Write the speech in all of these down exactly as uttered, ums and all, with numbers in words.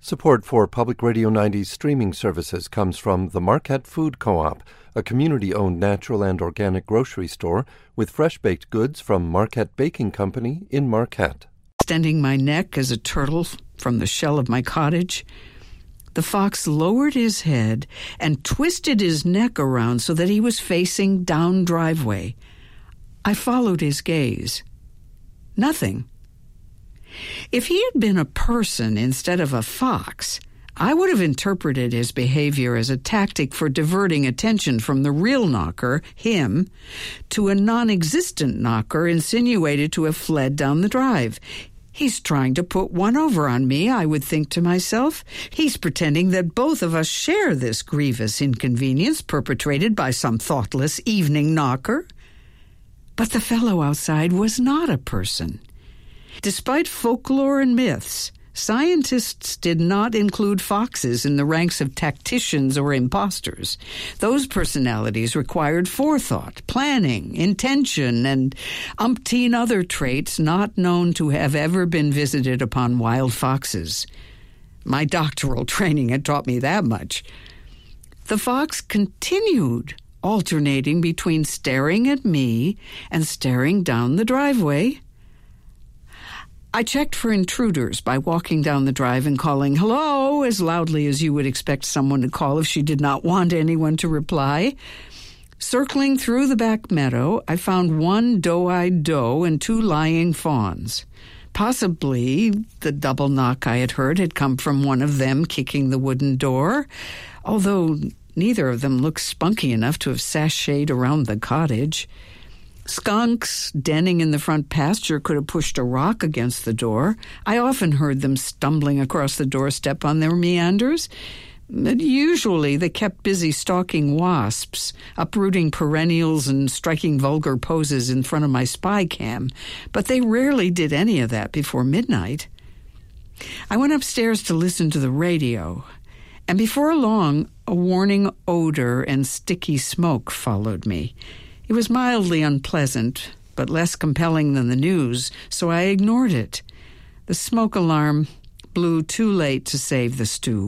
Support for Public Radio ninety's streaming services comes from the Marquette Food Co-op, a community-owned natural and organic grocery store with fresh-baked goods from Marquette Baking Company in Marquette. Extending my neck as a turtle from the shell of my cottage, the fox lowered his head and twisted his neck around so that he was facing down driveway. I followed his gaze. Nothing. If he had been a person instead of a fox, I would have interpreted his behavior as a tactic for diverting attention from the real knocker, him, to a non-existent knocker insinuated to have fled down the drive. He's trying to put one over on me, I would think to myself. He's pretending that both of us share this grievous inconvenience perpetrated by some thoughtless evening knocker. But the fellow outside was not a person. Despite folklore and myths, scientists did not include foxes in the ranks of tacticians or imposters. Those personalities required forethought, planning, intention, and umpteen other traits not known to have ever been visited upon wild foxes. My doctoral training had taught me that much. The fox continued, alternating between staring at me and staring down the driveway. I checked for intruders by walking down the drive and calling hello as loudly as you would expect someone to call if she did not want anyone to reply. Circling through the back meadow, I found one doe-eyed doe and two lying fawns. Possibly the double knock I had heard had come from one of them kicking the wooden door, although neither of them looked spunky enough to have sashayed around the cottage. Skunks denning in the front pasture could have pushed a rock against the door. I often heard them stumbling across the doorstep on their meanders. But usually they kept busy stalking wasps, uprooting perennials and striking vulgar poses in front of my spy cam. But they rarely did any of that before midnight. I went upstairs to listen to the radio, and before long, a warning odor and sticky smoke followed me. It was mildly unpleasant, but less compelling than the news, so I ignored it. The smoke alarm blew too late to save the stew.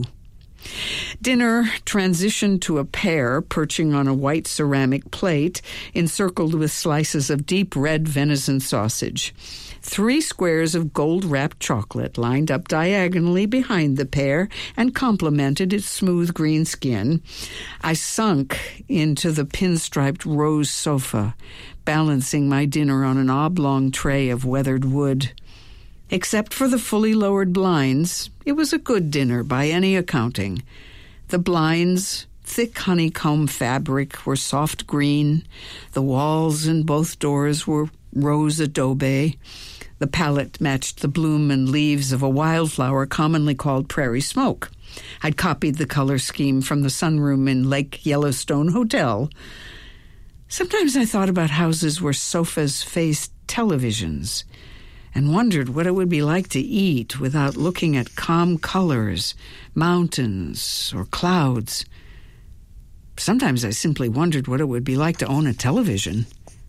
Dinner transitioned to a pear perching on a white ceramic plate encircled with slices of deep red venison sausage. Three squares of gold-wrapped chocolate lined up diagonally behind the pear and complemented its smooth green skin. I sunk into the pinstriped rose sofa, balancing my dinner on an oblong tray of weathered wood. Except for the fully lowered blinds, it was a good dinner by any accounting. The blinds, thick honeycomb fabric, were soft green. The walls in both doors were rose adobe. The palette matched the bloom and leaves of a wildflower commonly called prairie smoke. I'd copied the color scheme from the sunroom in Lake Yellowstone Hotel. Sometimes I thought about houses where sofas faced televisions and wondered what it would be like to eat without looking at calm colors, mountains, or clouds. Sometimes I simply wondered what it would be like to own a television.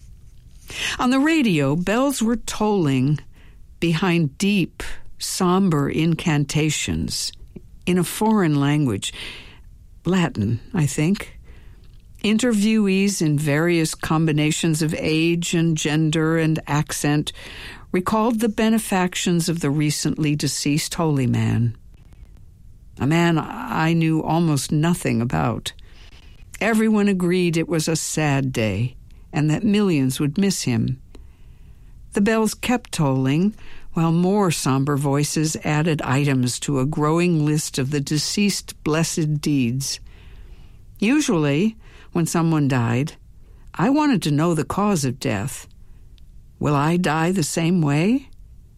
On the radio, bells were tolling behind deep, somber incantations in a foreign language, Latin, I think. Interviewees in various combinations of age and gender and accent recalled the benefactions of the recently deceased holy man, a man I knew almost nothing about. Everyone agreed it was a sad day and that millions would miss him. The bells kept tolling, while more somber voices added items to a growing list of the deceased blessed deeds. Usually, when someone died, I wanted to know the cause of death. Will I die the same way?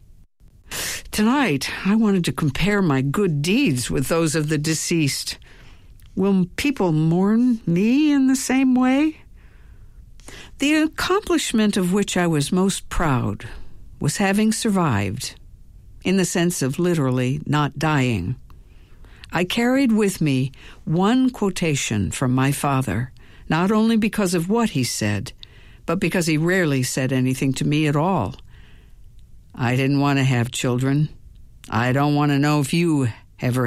Tonight, I wanted to compare my good deeds with those of the deceased. Will people mourn me in the same way? The accomplishment of which I was most proud was having survived, in the sense of literally not dying. I carried with me one quotation from my father, not only because of what he said, but because he rarely said anything to me at all. I didn't want to have children. I don't want to know if you ever